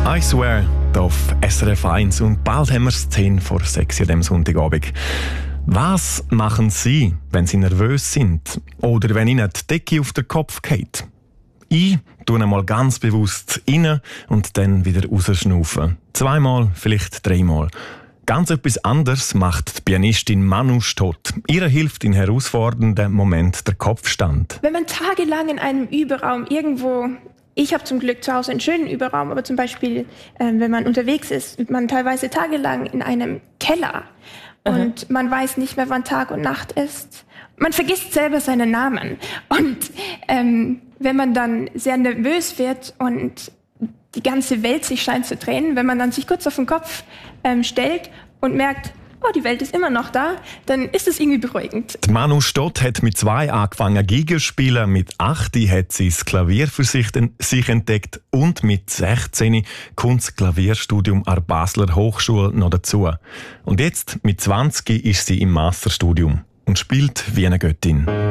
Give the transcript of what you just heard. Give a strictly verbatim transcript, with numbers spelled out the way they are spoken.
I swear, hier auf S R F eins und bald haben wir zehn vor sechs an diesem Sonntagabend. Was machen Sie, wenn Sie nervös sind oder wenn Ihnen die Decke auf den Kopf geht? Ich tue einmal ganz bewusst rein und dann wieder rausschnaufen. Zweimal, vielleicht dreimal. Ganz etwas anderes macht die Pianistin Manu Stott. Ihr hilft in herausfordernden Momenten der Kopfstand. Wenn man tagelang in einem Überraum irgendwo, ich habe zum Glück zu Hause einen schönen Überraum, aber zum Beispiel, äh, wenn man unterwegs ist, übt man teilweise tagelang in einem Keller und mhm. man weiß nicht mehr, wann Tag und Nacht ist. Man vergisst selber seinen Namen. Und ähm, wenn man dann sehr nervös wird und die ganze Welt sich scheint zu drehen, wenn man dann sich kurz auf den Kopf ähm, stellt und merkt, oh, die Welt ist immer noch da, dann ist es irgendwie beruhigend. Die Manu Stott hat mit zwei angefangen Geige zu spielen, mit acht hat sie das Klavier für sich, sich entdeckt und mit sechzehn kommt das Klavierstudium an der Basler Hochschule noch dazu. Und jetzt, mit zwanzig, ist sie im Masterstudium und spielt wie eine Göttin.